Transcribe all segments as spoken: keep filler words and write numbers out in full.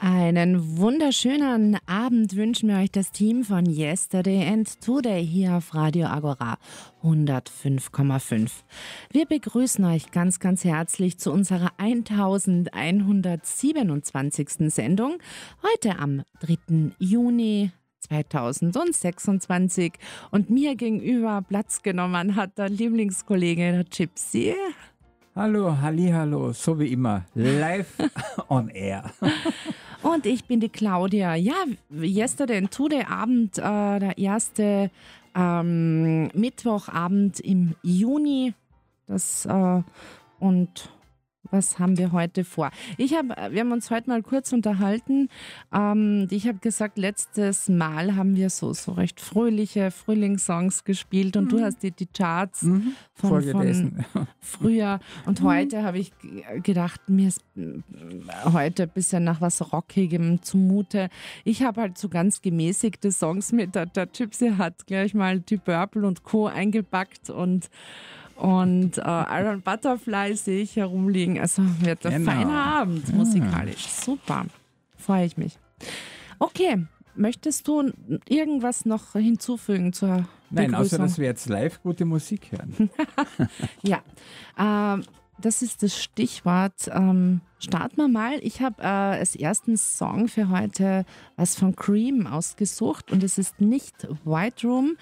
Einen wunderschönen Abend wünschen wir euch das Team von Yesterday and Today hier auf Radio Agora hundertfünf Komma fünf. Wir begrüßen euch ganz, ganz herzlich zu unserer elfhundertsiebenundzwanzigsten Sendung. Heute am dritten Juni zweitausendsechsundzwanzig. Und mir gegenüber Platz genommen hat der Lieblingskollege, der Gypsy. Hallo, hallihallo, so wie immer, live on air. Und ich bin die Claudia. Ja, Yesterday and Today Abend, äh, der erste ähm, Mittwochabend im Juni. Das äh, und was haben wir heute vor? Ich hab, wir haben uns heute mal kurz unterhalten. Ähm, ich habe gesagt, letztes Mal haben wir so, so recht fröhliche Frühlingssongs gespielt und mhm. du hast die, die Charts mhm. von, von früher. Und mhm. heute habe ich gedacht, mir ist heute ein bisschen nach was Rockigem zumute. Ich habe halt so ganz gemäßigte Songs mit. Der, der Gypsy hat gleich mal die Purple und Co. eingepackt und Und äh, Iron Butterfly sehe ich herumliegen. Also wird ein genau. feiner Abend musikalisch. Super. Freue ich mich. Okay, möchtest du irgendwas noch hinzufügen zur Nein, Begrüßung? außer dass wir jetzt live gute Musik hören. Ja, äh, das ist das Stichwort. Ähm, starten wir mal. Ich habe äh, als ersten Song für heute was von Cream ausgesucht. Und es ist nicht White Room,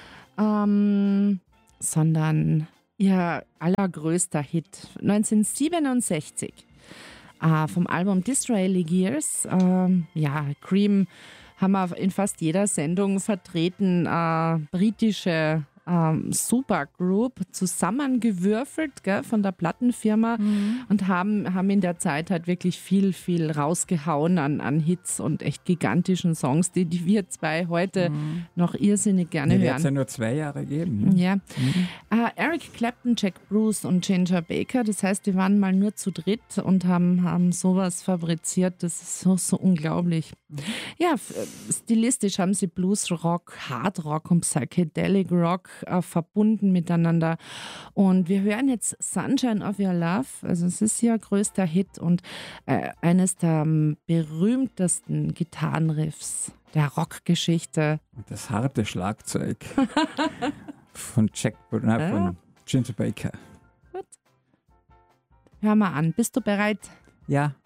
ähm, sondern ihr allergrößter Hit neunzehnhundertsiebenundsechzig äh, vom Album Disraeli Gears. Ähm, ja, Cream haben wir in fast jeder Sendung vertreten. Äh, britische ähm, Supergroup, zusammengewürfelt gell, von der Plattenfirma mhm. und haben, haben in der Zeit halt wirklich viel, viel rausgehauen an, an Hits und echt gigantischen Songs, die, die wir zwei heute mhm. noch irrsinnig gerne ja, hören. Wird es ja nur zwei Jahre geben. Ne? Ja. Mhm. Uh, Eric Clapton, Jack Bruce und Ginger Baker, das heißt, die waren mal nur zu dritt und haben, haben sowas fabriziert, das ist so, so unglaublich. Mhm. Ja, f- stilistisch haben sie Blues Rock, Hard Rock und Psychedelic Rock äh, verbunden miteinander. Und wir hören jetzt Sunshine of Your Love, also es ist ihr größter Hit und äh, eines der ähm, berühmtesten Gitarrenriffs der Rockgeschichte. Und das harte Schlagzeug von Jack nein, ja. von Ginger Baker. Gut. Hör mal an, bist du bereit? Ja.